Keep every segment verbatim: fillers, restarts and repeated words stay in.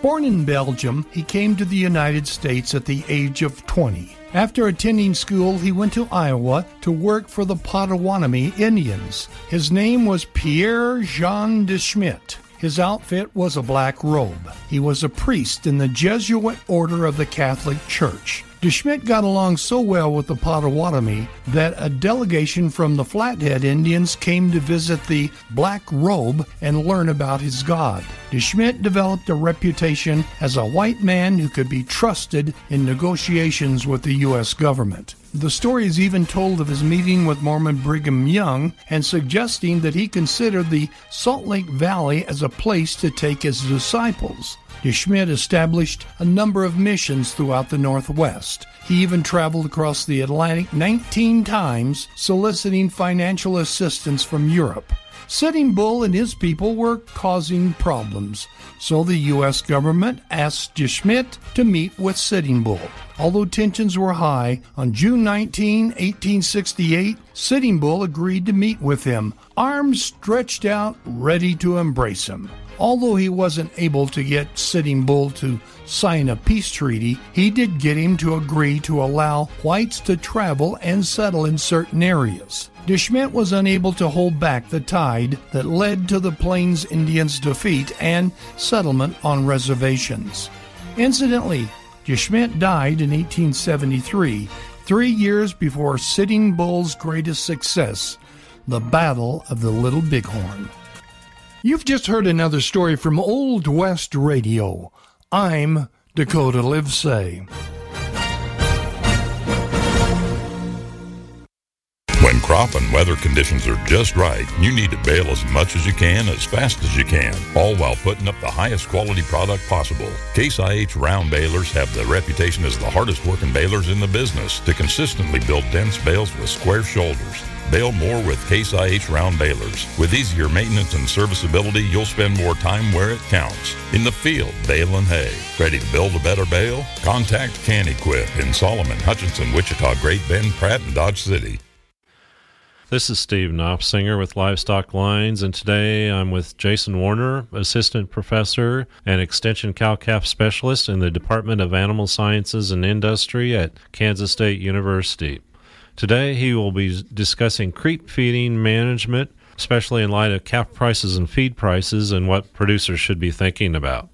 Born in Belgium, he came to the United States at the age of twenty. After attending school, he went to Iowa to work for the Potawatomi Indians. His name was Pierre Jean de Schmidt. His outfit was a black robe. He was a priest in the Jesuit order of the Catholic Church. De Schmidt got along so well with the Potawatomi that a delegation from the Flathead Indians came to visit the Black Robe and learn about his god. De Schmidt developed a reputation as a white man who could be trusted in negotiations with the U S government. The story is even told of his meeting with Mormon Brigham Young and suggesting that he considered the Salt Lake Valley as a place to take his disciples. De Schmidt established a number of missions throughout the Northwest. He even traveled across the Atlantic nineteen times, soliciting financial assistance from Europe. Sitting Bull and his people were causing problems, so the U S government asked De Schmidt to meet with Sitting Bull. Although tensions were high, on June nineteenth, eighteen sixty-eight, Sitting Bull agreed to meet with him, arms stretched out, ready to embrace him. Although he wasn't able to get Sitting Bull to sign a peace treaty, he did get him to agree to allow whites to travel and settle in certain areas. De Schmidt was unable to hold back the tide that led to the Plains Indians' defeat and settlement on reservations. Incidentally, De Schmidt died in eighteen seventy-three, three years before Sitting Bull's greatest success, the Battle of the Little Bighorn. You've just heard another story from Old West Radio. I'm Dakota Livesay. When crop and weather conditions are just right, you need to bale as much as you can, as fast as you can, all while putting up the highest quality product possible. Case I H round balers have the reputation as the hardest working balers in the business to consistently build dense bales with square shoulders. Bale more with Case I H round balers. With easier maintenance and serviceability, you'll spend more time where it counts. In the field, baling hay. Ready to build a better bale? Contact Can-Equip in Solomon, Hutchinson, Wichita, Great Bend, Pratt, and Dodge City. This is Steve Knopfsinger with Livestock Lines, and today I'm with Jason Warner, Assistant Professor and Extension Cow-Calf Specialist in the Department of Animal Sciences and Industry at Kansas State University. Today he will be discussing creep feeding management, especially in light of calf prices and feed prices and what producers should be thinking about.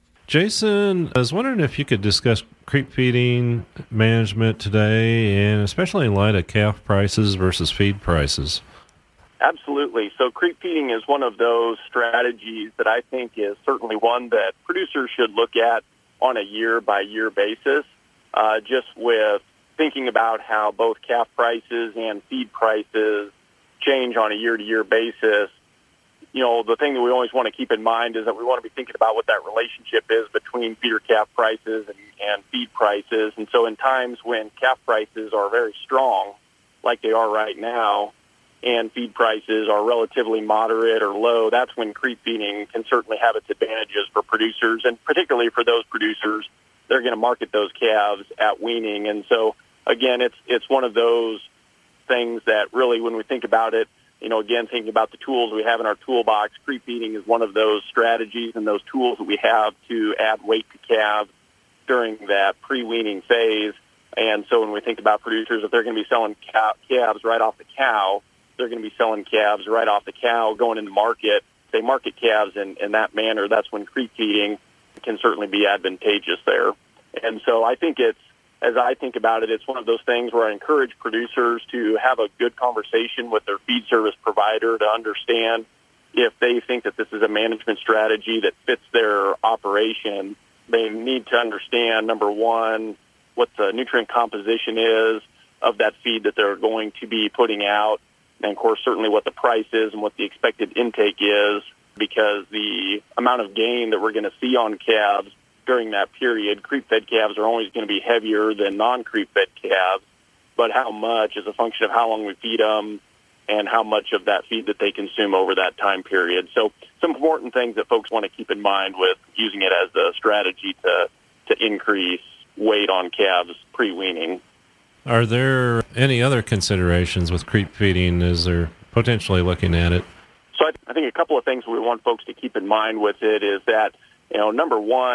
Jason, I was wondering if you could discuss creep feeding management today, and especially in light of calf prices versus feed prices. Absolutely. So creep feeding is one of those strategies that I think is certainly one that producers should look at on a year-by-year basis, uh, just with thinking about how both calf prices and feed prices change on a year-to-year basis. You know, the thing that we always want to keep in mind is that we want to be thinking about what that relationship is between feeder calf prices and, and feed prices. And so in times when calf prices are very strong, like they are right now, and feed prices are relatively moderate or low, that's when creep feeding can certainly have its advantages for producers, and particularly for those producers, they're going to market those calves at weaning. And so, again, it's it's one of those things that really, when we think about it, you know, again, thinking about the tools we have in our toolbox, creep feeding is one of those strategies and those tools that we have to add weight to calves during that pre-weaning phase. And so when we think about producers, if they're going to be selling calves right off the cow, they're going to be selling calves right off the cow going into market. If they market calves in, in that manner, that's when creep feeding can certainly be advantageous there. And so I think it's, as I think about it, it's one of those things where I encourage producers to have a good conversation with their feed service provider to understand if they think that this is a management strategy that fits their operation. They need to understand, number one, what the nutrient composition is of that feed that they're going to be putting out, and, of course, certainly what the price is and what the expected intake is, because the amount of gain that we're going to see on calves during that period, creep-fed calves are always going to be heavier than non-creep-fed calves, but how much is a function of how long we feed them and how much of that feed that they consume over that time period. So some important things that folks want to keep in mind with using it as a strategy to, to increase weight on calves pre-weaning. Are there any other considerations with creep feeding as they're potentially looking at it? So I, I think a couple of things we want folks to keep in mind with it is that, you know, number one,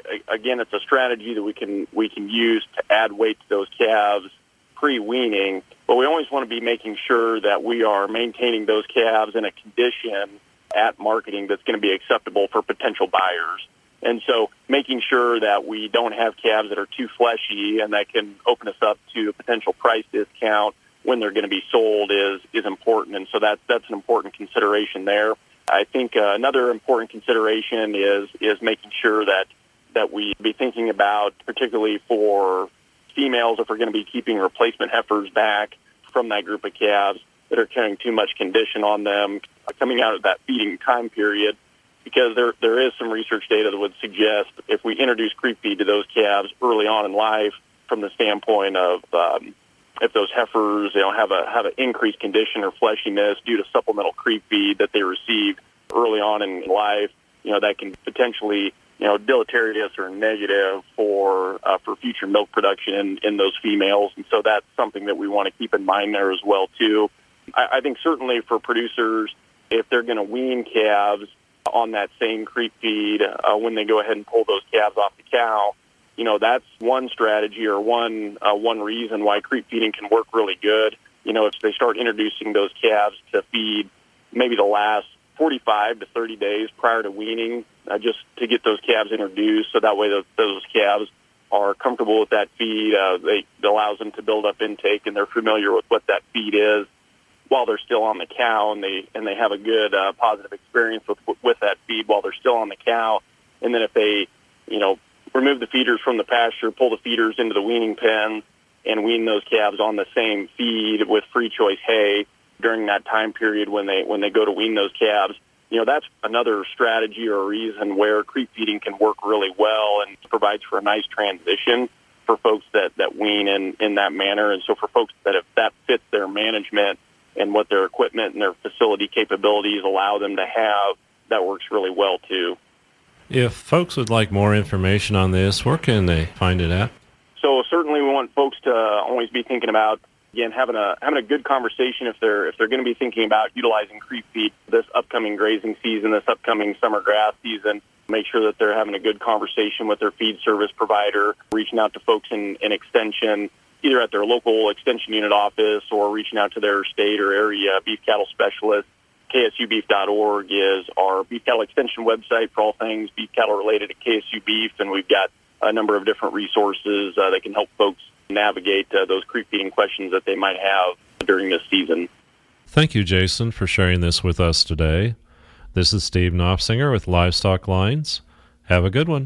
again, it's a strategy that we can we can use to add weight to those calves pre-weaning, but we always want to be making sure that we are maintaining those calves in a condition at marketing that's going to be acceptable for potential buyers. And so making sure that we don't have calves that are too fleshy and that can open us up to a potential price discount when they're going to be sold is is important. And so that, that's an important consideration there. I think uh, another important consideration is is making sure that, that we be thinking about, particularly for females, if we're going to be keeping replacement heifers back from that group of calves that are carrying too much condition on them coming out of that feeding time period, because there there is some research data that would suggest if we introduce creep feed to those calves early on in life, from the standpoint of um, if those heifers, you know, have a have an increased condition or fleshiness due to supplemental creep feed that they received early on in life, you know, that can potentially, you know, deleterious or negative for uh, for future milk production in, in those females. And so that's something that we want to keep in mind there as well, too. I, I think certainly for producers, if they're going to wean calves on that same creep feed uh, when they go ahead and pull those calves off the cow, you know, that's one strategy or one uh, one reason why creep feeding can work really good. You know, if they start introducing those calves to feed maybe the last forty-five to thirty days prior to weaning, uh, just to get those calves introduced, so that way those, those calves are comfortable with that feed. Uh, they, it allows them to build up intake, and they're familiar with what that feed is while they're still on the cow, and they and they have a good uh, positive experience with with that feed while they're still on the cow. And then if they, you know, remove the feeders from the pasture, pull the feeders into the weaning pen, and wean those calves on the same feed with free choice hay during that time period when they when they go to wean those calves, you know, that's another strategy or a reason where creep feeding can work really well and provides for a nice transition for folks that, that wean in, in that manner. And so for folks that if that fits their management and what their equipment and their facility capabilities allow them to have, that works really well too. If folks would like more information on this, where can they find it at? So certainly we want folks to always be thinking about, again, having a having a good conversation if they're if they're going to be thinking about utilizing creep feed this upcoming grazing season, this upcoming summer grass season. Make sure that they're having a good conversation with their feed service provider, reaching out to folks in, in extension, either at their local extension unit office or reaching out to their state or area beef cattle specialist. K S U beef dot org is our beef cattle extension website for all things beef cattle related to K S U beef, and we've got a number of different resources uh, that can help folks navigate uh, those creep feeding questions that they might have during this season. Thank you, Jason, for sharing this with us today. This is Steve Knopfsinger with Livestock Lines. Have a good one.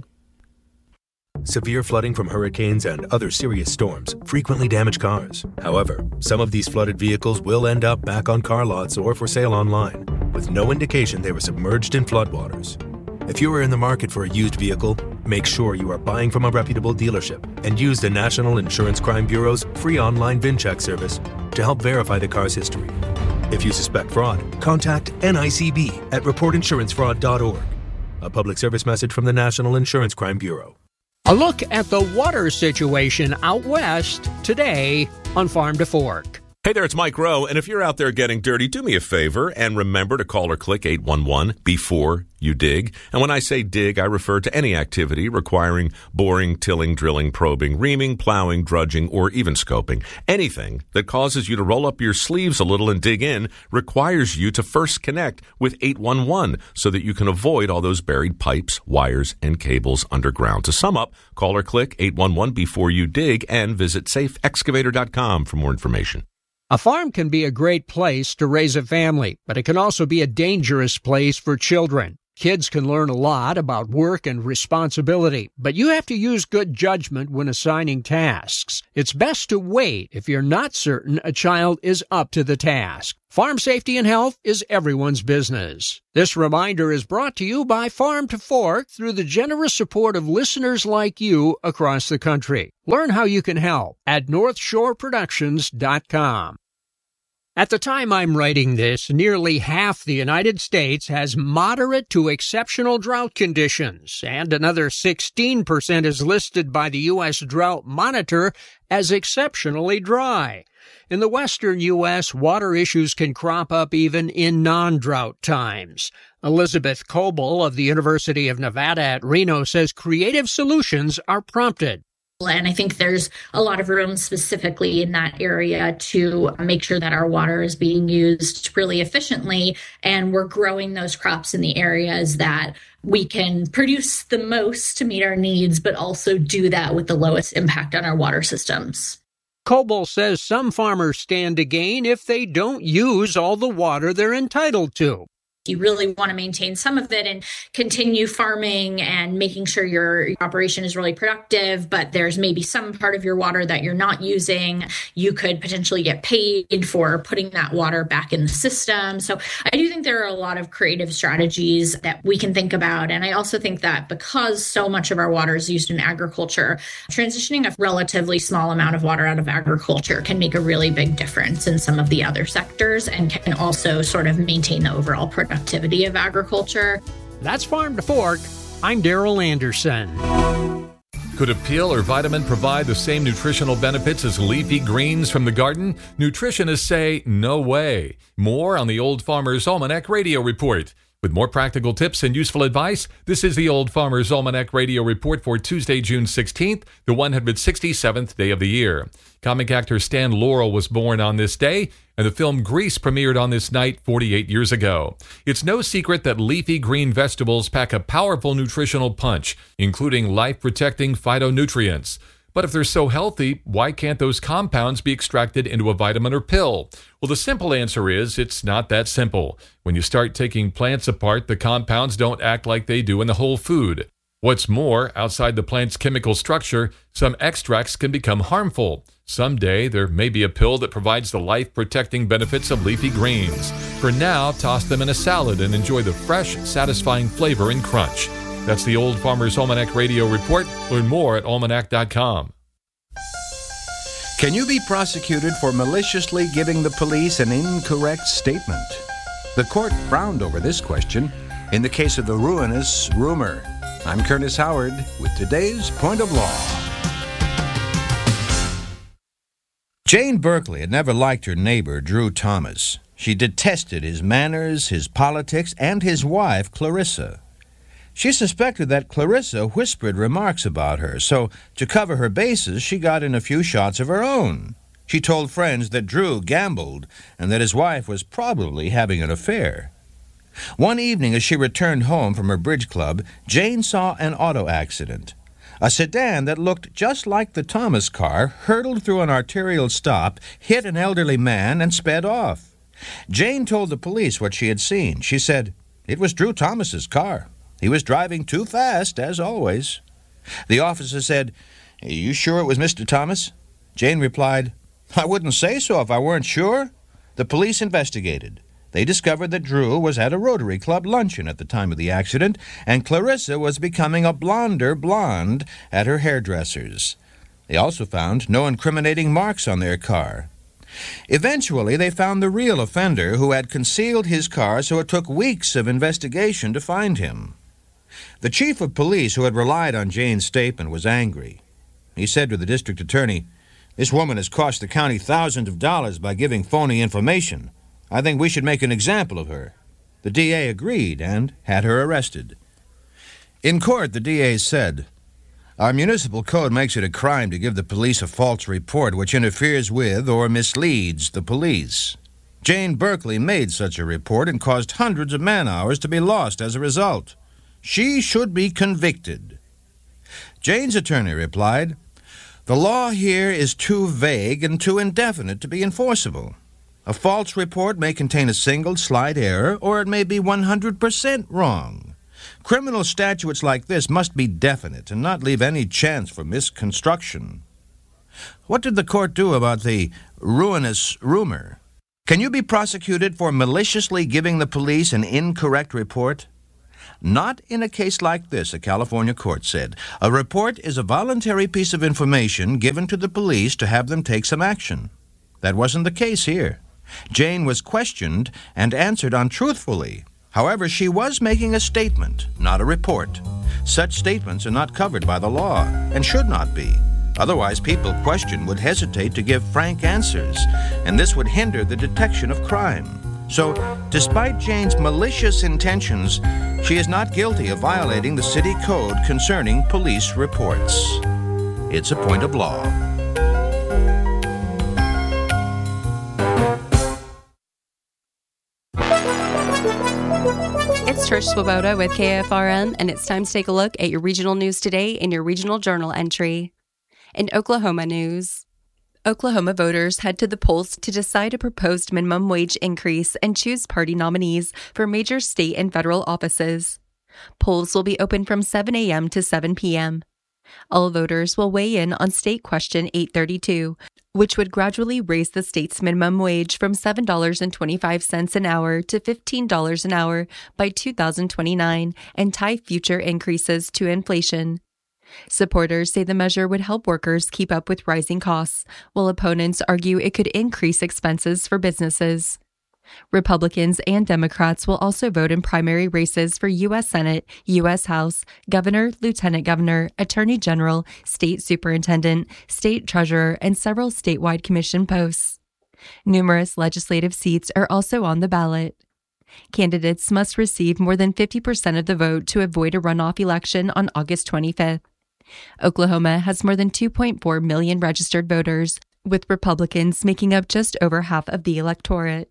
Severe flooding from hurricanes and other serious storms frequently damage cars. However, some of these flooded vehicles will end up back on car lots or for sale online, with no indication they were submerged in floodwaters. If you are in the market for a used vehicle, make sure you are buying from a reputable dealership and use the National Insurance Crime Bureau's free online VIN check service to help verify the car's history. If you suspect fraud, contact N I C B at report insurance fraud dot org. A public service message from the National Insurance Crime Bureau. A look at the water situation out west today on Farm to Fork. Hey there, it's Mike Rowe, and if you're out there getting dirty, do me a favor and remember to call or click eight one one before you dig. And when I say dig, I refer to any activity requiring boring, tilling, drilling, probing, reaming, plowing, drudging, or even scoping. Anything that causes you to roll up your sleeves a little and dig in requires you to first connect with eight one one so that you can avoid all those buried pipes, wires, and cables underground. To sum up, call or click eight one one before you dig and visit safe excavator dot com for more information. A farm can be a great place to raise a family, but it can also be a dangerous place for children. Kids can learn a lot about work and responsibility, but you have to use good judgment when assigning tasks. It's best to wait if you're not certain a child is up to the task. Farm safety and health is everyone's business. This reminder is brought to you by Farm to Fork through the generous support of listeners like you across the country. Learn how you can help at north shore productions dot com. At the time I'm writing this, nearly half the United States has moderate to exceptional drought conditions, and another sixteen percent is listed by the U S Drought Monitor as exceptionally dry. In the western U S, water issues can crop up even in non-drought times. Elizabeth Coble of the University of Nevada at Reno says creative solutions are prompted. And I think there's a lot of room specifically in that area to make sure that our water is being used really efficiently, and we're growing those crops in the areas that we can produce the most to meet our needs, but also do that with the lowest impact on our water systems. Coble says some farmers stand to gain if they don't use all the water they're entitled to. You really want to maintain some of it and continue farming and making sure your operation is really productive, but there's maybe some part of your water that you're not using. You could potentially get paid for putting that water back in the system. So I do think there are a lot of creative strategies that we can think about. And I also think that because so much of our water is used in agriculture, transitioning a relatively small amount of water out of agriculture can make a really big difference in some of the other sectors and can also sort of maintain the overall productivity activity of agriculture. That's Farm to Fork. I'm Daryl Anderson. Could a peel or vitamin provide the same nutritional benefits as leafy greens from the garden? Nutritionists say no way. More on the Old Farmer's Almanac Radio Report. With more practical tips and useful advice, this is the Old Farmer's Almanac Radio Report for Tuesday, June sixteenth, the one hundred sixty-seventh day of the year. Comic actor Stan Laurel was born on this day, and the film Grease premiered on this night forty-eight years ago. It's no secret that leafy green vegetables pack a powerful nutritional punch, including life-protecting phytonutrients. But if they're so healthy, why can't those compounds be extracted into a vitamin or pill? Well, the simple answer is it's not that simple. When you start taking plants apart, the compounds don't act like they do in the whole food. What's more, outside the plant's chemical structure, some extracts can become harmful. Someday, there may be a pill that provides the life-protecting benefits of leafy greens. For now, toss them in a salad and enjoy the fresh, satisfying flavor and crunch. That's the Old Farmer's Almanac Radio Report. Learn more at almanac dot com. Can you be prosecuted for maliciously giving the police an incorrect statement? The court frowned over this question in the case of the ruinous rumor. I'm Curtis Howard with today's Point of Law. Jane Berkeley had never liked her neighbor, Drew Thomas. She detested his manners, his politics, and his wife, Clarissa. She suspected that Clarissa whispered remarks about her, so to cover her bases, she got in a few shots of her own. She told friends that Drew gambled and that his wife was probably having an affair. One evening, as she returned home from her bridge club, Jane saw an auto accident. A sedan that looked just like the Thomas car hurtled through an arterial stop, hit an elderly man, and sped off. Jane told the police what she had seen. She said, "It was Drew Thomas's car. He was driving too fast, as always." The officer said, "Are you sure it was Mister Thomas?" Jane replied, "I wouldn't say so if I weren't sure." The police investigated. They discovered that Drew was at a Rotary Club luncheon at the time of the accident, and Clarissa was becoming a blonder blonde at her hairdresser's. They also found no incriminating marks on their car. Eventually, they found the real offender who had concealed his car, so it took weeks of investigation to find him. The chief of police, who had relied on Jane's statement, was angry. He said to the district attorney, "This woman has cost the county thousands of dollars by giving phony information. I think we should make an example of her." The D A agreed and had her arrested. In court, the D A said, "Our municipal code makes it a crime to give the police a false report which interferes with or misleads the police. Jane Berkeley made such a report and caused hundreds of man-hours to be lost as a result. She should be convicted." Jane's attorney replied, "The law here is too vague and too indefinite to be enforceable. A false report may contain a single slight error, or it may be one hundred percent wrong. Criminal statutes like this must be definite and not leave any chance for misconstruction." What did the court do about the ruinous rumor? Can you be prosecuted for maliciously giving the police an incorrect report? Not in a case like this, a California court said. A report is a voluntary piece of information given to the police to have them take some action. That wasn't the case here. Jane was questioned and answered untruthfully. However, she was making a statement, not a report. Such statements are not covered by the law and should not be. Otherwise, people questioned would hesitate to give frank answers, and this would hinder the detection of crime. So, despite Jane's malicious intentions, she is not guilty of violating the city code concerning police reports. It's a point of law. It's Trish Swoboda with K F R M, and it's time to take a look at your regional news today in your regional journal entry. In Oklahoma news, Oklahoma voters head to the polls to decide a proposed minimum wage increase and choose party nominees for major state and federal offices. Polls will be open from seven a.m. to seven p.m. All voters will weigh in on State Question eight thirty-two, which would gradually raise the state's minimum wage from seven dollars and twenty-five cents an hour to fifteen dollars an hour by two thousand twenty-nine and tie future increases to inflation. Supporters say the measure would help workers keep up with rising costs, while opponents argue it could increase expenses for businesses. Republicans and Democrats will also vote in primary races for U S Senate, U S House, Governor, Lieutenant Governor, Attorney General, State Superintendent, State Treasurer, and several statewide commission posts. Numerous legislative seats are also on the ballot. Candidates must receive more than fifty percent of the vote to avoid a runoff election on August twenty-fifth. Oklahoma has more than two point four million registered voters, with Republicans making up just over half of the electorate.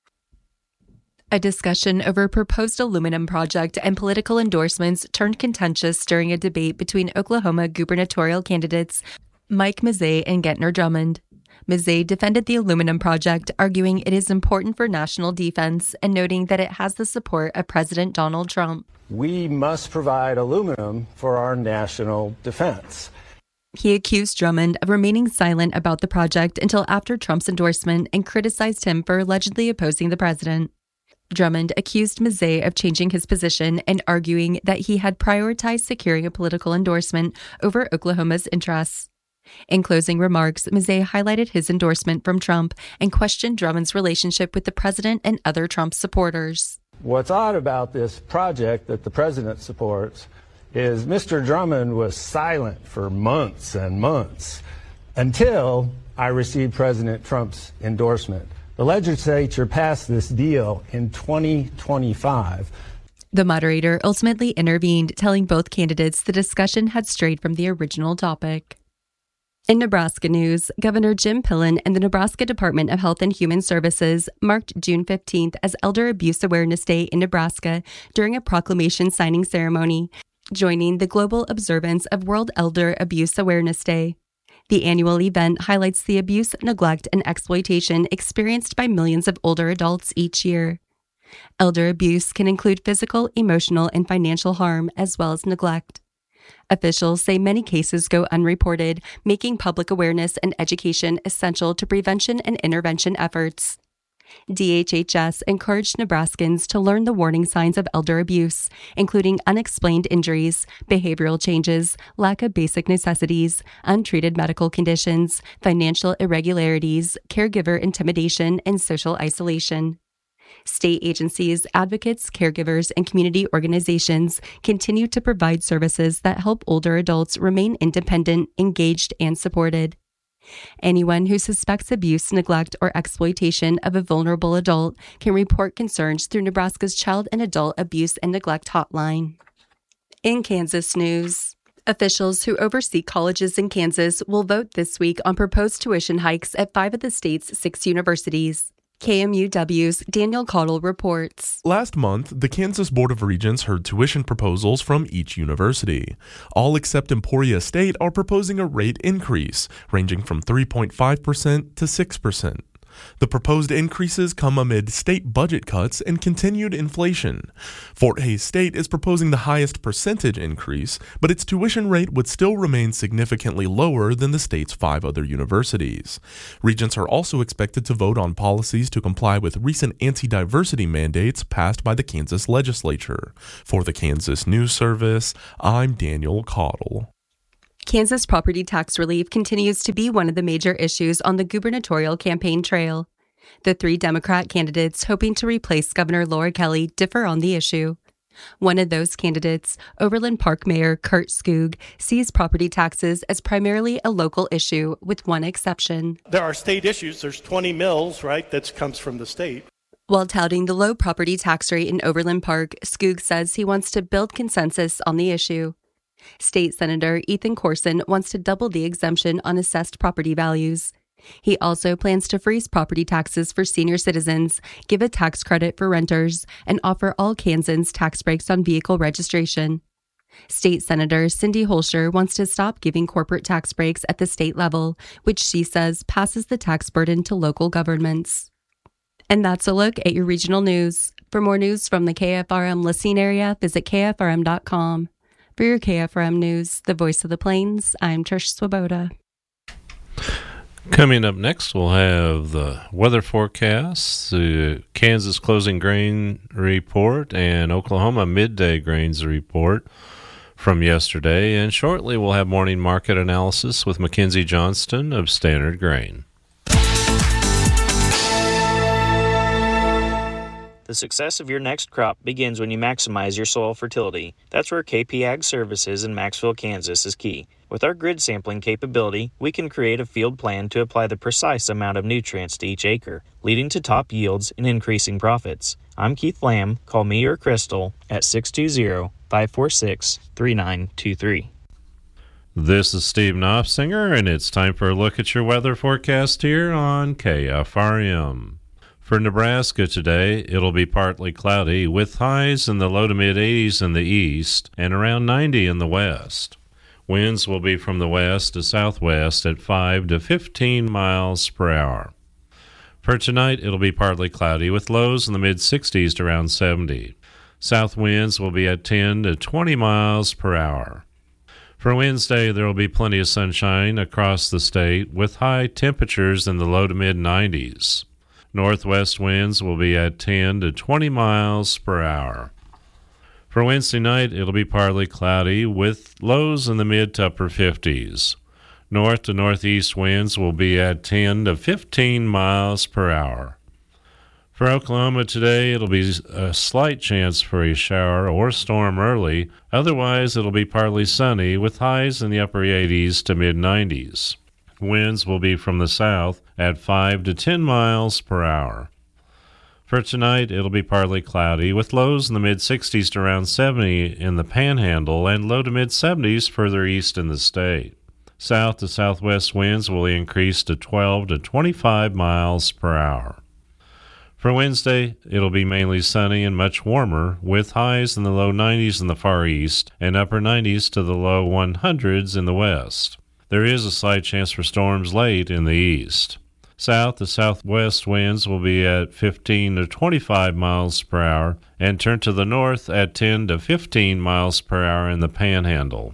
A discussion over a proposed aluminum project and political endorsements turned contentious during a debate between Oklahoma gubernatorial candidates Mike Mazzei and Gentner Drummond. Mazzei defended the aluminum project, arguing it is important for national defense and noting that it has the support of President Donald Trump. We must provide aluminum for our national defense. He accused Drummond of remaining silent about the project until after Trump's endorsement and criticized him for allegedly opposing the president. Drummond accused Mazzei of changing his position and arguing that he had prioritized securing a political endorsement over Oklahoma's interests. In closing remarks, Mazzei highlighted his endorsement from Trump and questioned Drummond's relationship with the president and other Trump supporters. What's odd about this project that the president supports is Mister Drummond was silent for months and months until I received President Trump's endorsement. The legislature passed this deal in twenty twenty-five. The moderator ultimately intervened, telling both candidates the discussion had strayed from the original topic. In Nebraska news, Governor Jim Pillen and the Nebraska Department of Health and Human Services marked June fifteenth as Elder Abuse Awareness Day in Nebraska during a proclamation signing ceremony, joining the global observance of World Elder Abuse Awareness Day. The annual event highlights the abuse, neglect, and exploitation experienced by millions of older adults each year. Elder abuse can include physical, emotional, and financial harm, as well as neglect. Officials say many cases go unreported, making public awareness and education essential to prevention and intervention efforts. D H H S encouraged Nebraskans to learn the warning signs of elder abuse, including unexplained injuries, behavioral changes, lack of basic necessities, untreated medical conditions, financial irregularities, caregiver intimidation, and social isolation. State agencies, advocates, caregivers, and community organizations continue to provide services that help older adults remain independent, engaged, and supported. Anyone who suspects abuse, neglect, or exploitation of a vulnerable adult can report concerns through Nebraska's Child and Adult Abuse and Neglect Hotline. In Kansas news, officials who oversee colleges in Kansas will vote this week on proposed tuition hikes at five of the state's six universities. K M U W's Daniel Caudill reports. Last month, the Kansas Board of Regents heard tuition proposals from each university. All except Emporia State are proposing a rate increase, ranging from three point five percent to six percent. The proposed increases come amid state budget cuts and continued inflation. Fort Hays State is proposing the highest percentage increase, but its tuition rate would still remain significantly lower than the state's five other universities. Regents are also expected to vote on policies to comply with recent anti-diversity mandates passed by the Kansas legislature. For the Kansas News Service, I'm Daniel Caudill. Kansas property tax relief continues to be one of the major issues on the gubernatorial campaign trail. The three Democrat candidates hoping to replace Governor Laura Kelly differ on the issue. One of those candidates, Overland Park Mayor Kurt Skoog, sees property taxes as primarily a local issue, with one exception. There are state issues. There's twenty mills, right, that comes from the state. While touting the low property tax rate in Overland Park, Skoog says he wants to build consensus on the issue. State Senator Ethan Corson wants to double the exemption on assessed property values. He also plans to freeze property taxes for senior citizens, give a tax credit for renters, and offer all Kansans tax breaks on vehicle registration. State Senator Cindy Holscher wants to stop giving corporate tax breaks at the state level, which she says passes the tax burden to local governments. And that's a look at your regional news. For more news from the K F R M listening area, visit K F R M dot com. For your K F R M News, the voice of the Plains, I'm Trish Swoboda. Coming up next, we'll have the weather forecast, the Kansas closing grain report, and Oklahoma midday grains report from yesterday. And shortly, we'll have morning market analysis with Mackenzie Johnston of Standard Grain. The success of your next crop begins when you maximize your soil fertility. That's where K P Ag Services in Maxville, Kansas is key. With our grid sampling capability, we can create a field plan to apply the precise amount of nutrients to each acre, leading to top yields and increasing profits. I'm Keith Lamb. Call me or Crystal at six two zero, five four six, three nine two three. This is Steve Knopfsinger, and it's time for a look at your weather forecast here on K F R M. For Nebraska today, it'll be partly cloudy with highs in the low to mid eighties in the east and around ninety in the west. Winds will be from the west to southwest at five to fifteen miles per hour. For tonight, it'll be partly cloudy with lows in the mid sixties to around seventy. South winds will be at ten to twenty miles per hour. For Wednesday, there will be plenty of sunshine across the state with high temperatures in the low to mid nineties. Northwest winds will be at ten to twenty miles per hour. For Wednesday night, it'll be partly cloudy with lows in the mid to upper fifties. North to northeast winds will be at ten to fifteen miles per hour. For Oklahoma today, it'll be a slight chance for a shower or storm early. Otherwise, it'll be partly sunny with highs in the upper eighties to mid nineties. Winds will be from the south at five to ten miles per hour. For tonight, it'll be partly cloudy with lows in the mid sixties to around seventy in the Panhandle and low to mid seventies further east in the state. South to southwest winds will increase to twelve to twenty-five miles per hour. For Wednesday, it'll be mainly sunny and much warmer with highs in the low nineties in the far east and upper nineties to the low hundreds in the west. There is a slight chance for storms late in the east. South to southwest winds will be at fifteen to twenty-five miles per hour and turn to the north at ten to fifteen miles per hour in the Panhandle.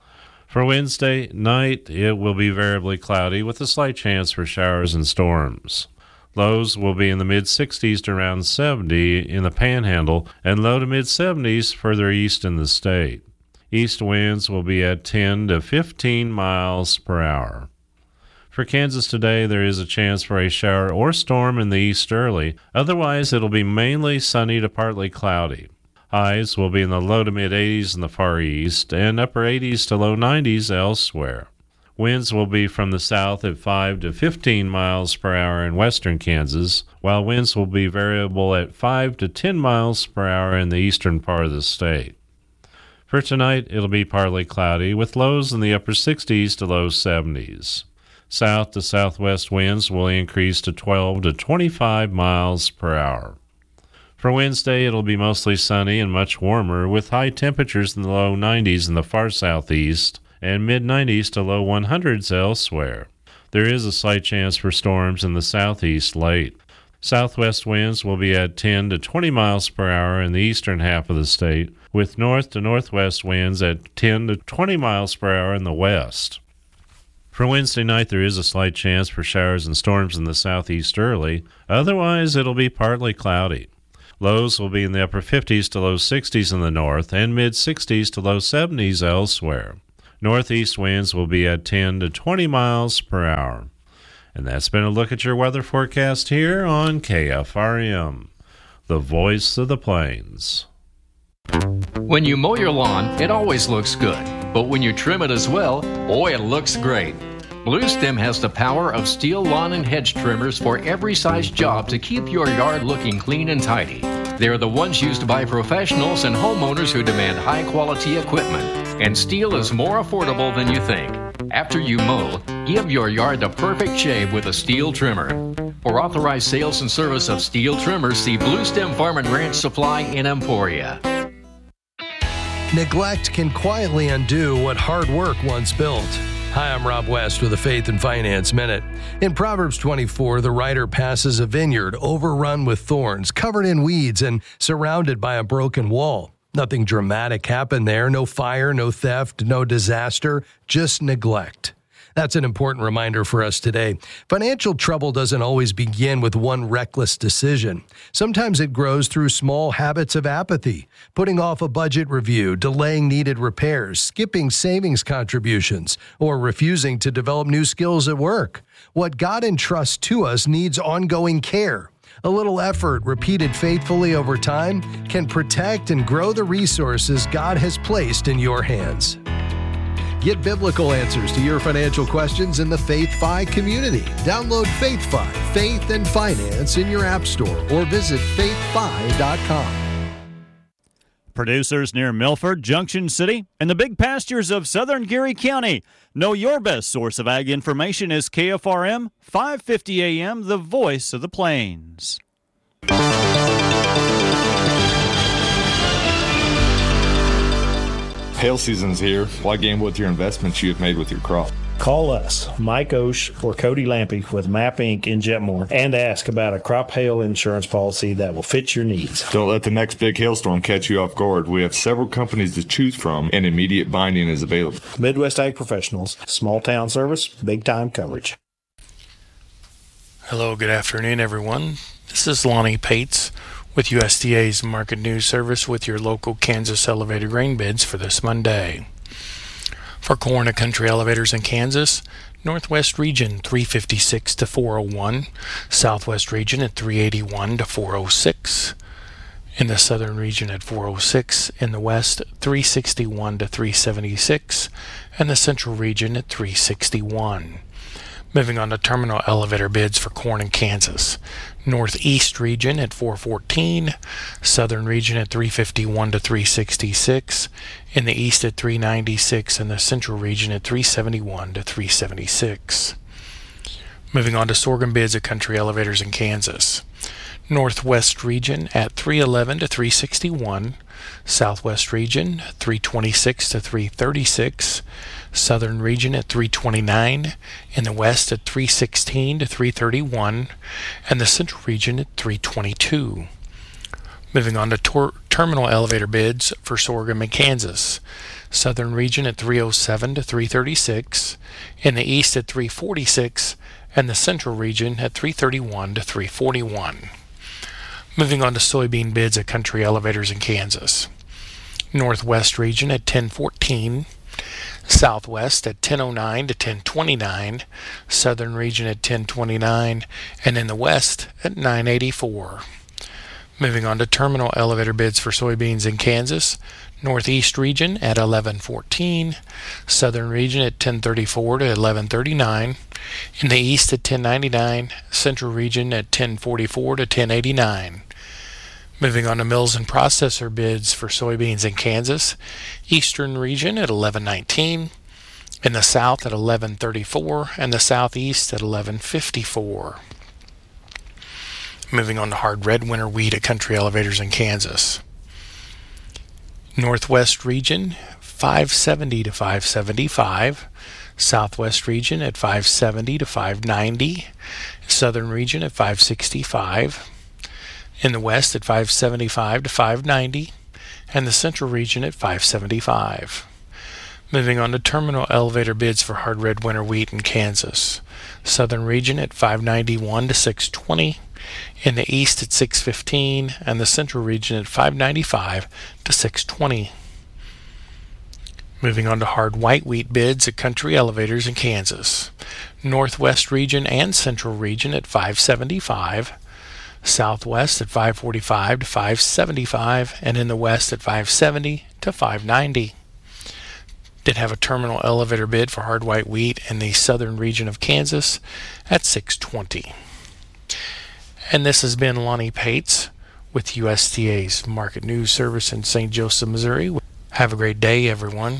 For Wednesday night, it will be variably cloudy with a slight chance for showers and storms. Lows will be in the mid sixties to around seventy in the Panhandle and low to mid seventies further east in the state. East winds will be at ten to fifteen miles per hour. For Kansas today, there is a chance for a shower or storm in the east early. Otherwise, it'll be mainly sunny to partly cloudy. Highs will be in the low to mid eighties in the far east and upper eighties to low nineties elsewhere. Winds will be from the south at five to fifteen miles per hour in western Kansas, while winds will be variable at five to ten miles per hour in the eastern part of the state. For tonight, it'll be partly cloudy with lows in the upper sixties to low seventies. South to southwest winds will increase to twelve to twenty-five miles per hour. For Wednesday, it'll be mostly sunny and much warmer with high temperatures in the low nineties in the far southeast and mid nineties to low hundreds elsewhere. There is a slight chance for storms in the southeast late. Southwest winds will be at ten to twenty miles per hour in the eastern half of the state, with north to northwest winds at ten to twenty miles per hour in the west. For Wednesday night, there is a slight chance for showers and storms in the southeast early. Otherwise, it'll be partly cloudy. Lows will be in the upper fifties to low sixties in the north and mid sixties to low seventies elsewhere. Northeast winds will be at ten to twenty miles per hour. And that's been a look at your weather forecast here on K F R M, the voice of the plains. When you mow your lawn, it always looks good. But when you trim it as well, boy, it looks great. Blue Stem has the power of steel lawn and hedge trimmers for every size job to keep your yard looking clean and tidy. They're the ones used by professionals and homeowners who demand high-quality equipment. And steel is more affordable than you think. After you mow, give your yard the perfect shave with a steel trimmer. For authorized sales and service of steel trimmers, see Blue Stem Farm and Ranch Supply in Emporia. Neglect can quietly undo what hard work once built. Hi, I'm Rob West with a Faith and Finance Minute. In Proverbs twenty-four, the writer passes a vineyard overrun with thorns, covered in weeds, and surrounded by a broken wall. Nothing dramatic happened there. No fire, no theft, no disaster, just neglect. That's an important reminder for us today. Financial trouble doesn't always begin with one reckless decision. Sometimes it grows through small habits of apathy, putting off a budget review, delaying needed repairs, skipping savings contributions, or refusing to develop new skills at work. What God entrusts to us needs ongoing care. A little effort repeated faithfully over time can protect and grow the resources God has placed in your hands. Get biblical answers to your financial questions in the FaithFi community. Download FaithFi, Faith and Finance in your app store or visit faith fi dot com. Producers near Milford, Junction City, and the big pastures of southern Geary County. Know your best source of ag information is K F R M, five fifty A M, the voice of the plains. Hail season's here. Why gamble with your investments you have made with your crop? Call us, Mike Osh or Cody Lampy with Map Incorporated in Jetmore, and ask about a crop hail insurance policy that will fit your needs. Don't let the next big hailstorm catch you off guard. We have several companies to choose from, and immediate binding is available. Midwest Ag Professionals, small town service, big time coverage. Hello, good afternoon, everyone. This is Lonnie Pates with U S D A's Market News Service with your local Kansas elevator grain bids for this Monday. For corn and country elevators in Kansas, Northwest Region three fifty-six to four oh one, Southwest Region at three eighty-one to four oh six, in the Southern Region at four oh six, in the West three sixty-one to three seventy-six, and the Central Region at three sixty-one. Moving on to terminal elevator bids for corn in Kansas. Northeast Region at four fourteen, Southern Region at three fifty-one to three sixty-six, in the East at three ninety-six, and the Central Region at three seventy-one to three seventy-six. Moving on to sorghum bids at country elevators in Kansas. Northwest Region at three eleven to three sixty-one, Southwest Region three twenty-six to three thirty-six, Southern Region at three twenty-nine, in the West at three sixteen to three thirty-one, and the Central Region at three twenty-two. Moving on to tor- terminal elevator bids for sorghum in Kansas. Southern Region at three oh seven to three thirty-six, in the East at three forty-six, and the Central Region at three thirty-one to three forty-one. Moving on to soybean bids at country elevators in Kansas. Northwest Region at ten fourteen, Southwest at ten oh nine to ten twenty-nine, Southern Region at ten twenty-nine, and in the West at nine eighty-four. Moving on to terminal elevator bids for soybeans in Kansas. Northeast Region at eleven fourteen, Southern Region at ten thirty-four to eleven thirty-nine, in the East at ten ninety-nine, Central Region at ten forty-four to ten eighty-nine. Moving on to mills and processor bids for soybeans in Kansas. Eastern Region at eleven nineteen, in the South at eleven thirty-four, and the Southeast at eleven fifty-four. Moving on to hard red winter wheat at country elevators in Kansas. Northwest Region five seventy to five seventy-five, Southwest Region at five seventy to five ninety, Southern Region at five sixty-five, in the West at five seventy-five to five ninety, and the Central Region at five seventy-five. Moving on to terminal elevator bids for hard red winter wheat in Kansas. Southern Region at five ninety-one to six twenty, in the East at six fifteen, and the Central Region at five ninety-five to six twenty. Moving on to hard white wheat bids at country elevators in Kansas. Northwest region and central region at five seventy-five. Southwest at five forty-five to five seventy-five, and in the west at five seventy to five ninety. Did have a terminal elevator bid for hard white wheat in the southern region of Kansas at six twenty. And this has been Lonnie Pates with U S D A's Market News Service in Saint Joseph, Missouri. Have a great day, everyone.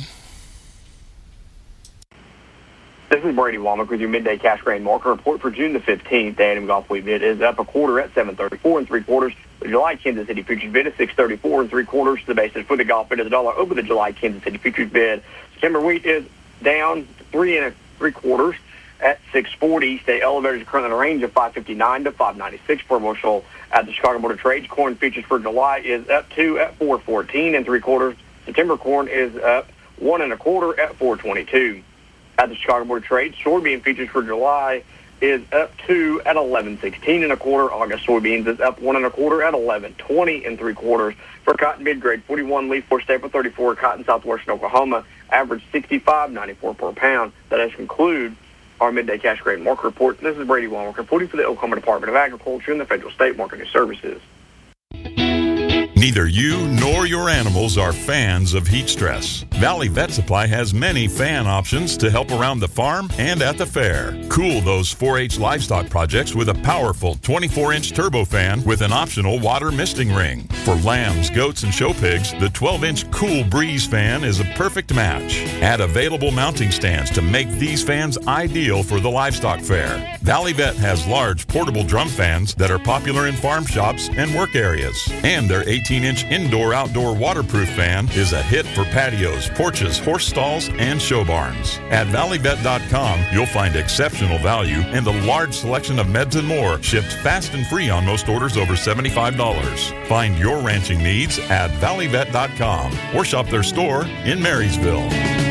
This is Brady Womack with your midday cash grain market report for June the fifteenth. The A and M Gulf wheat bid is up a quarter at seven thirty-four and three quarters. The July Kansas City futures bid is six thirty-four and three quarters. The basis for the Gulf bid is a dollar over the July Kansas City futures bid. September wheat is down three and a three quarters at six forty. State elevators are currently in a range of five fifty-nine to five ninety-six per bushel. At the Chicago Board of Trade, corn futures for July is up two at four fourteen and three quarters. September corn is up one and a quarter at four twenty-two. At the Chicago Board of Trade, soybean futures for July is up two at eleven sixteen and a quarter. August soybeans is up one and a quarter at eleven twenty and three quarters. For cotton mid grade forty-one, leaf four staple thirty-four, cotton southwestern Oklahoma, average sixty-five ninety-four per pound. That does conclude our midday cash grain market report. This is Brady Womack reporting for the Oklahoma Department of Agriculture and the Federal State Marketing Services. Neither you nor your animals are fans of heat stress. Valley Vet Supply has many fan options to help around the farm and at the fair. Cool those four H livestock projects with a powerful twenty-four inch turbo fan with an optional water misting ring. For lambs, goats, and show pigs, the twelve inch Cool Breeze fan is a perfect match. Add available mounting stands to make these fans ideal for the livestock fair. Valley Vet has large portable drum fans that are popular in farm shops and work areas. And their eighteen inch indoor-outdoor waterproof fan is a hit for patios, porches, horse stalls, and show barns. At valley vet dot com, you'll find exceptional value and a large selection of meds and more shipped fast and free on most orders over seventy-five dollars. Find your ranching needs at valley vet dot com or shop their store in Marysville.